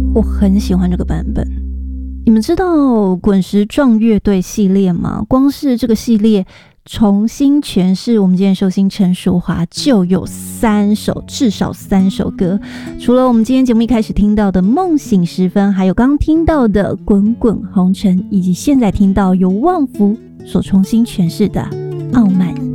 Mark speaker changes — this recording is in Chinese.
Speaker 1: 我很喜欢这个版本。你们知道滚石壮乐队系列吗？光是这个系列重新诠释我们今天寿星陈淑桦就有至少3首歌，除了我们今天节目一开始听到的《梦醒时分》，还有刚刚听到的《滚滚红尘》，以及现在听到由旺福所重新诠释的《傲慢》。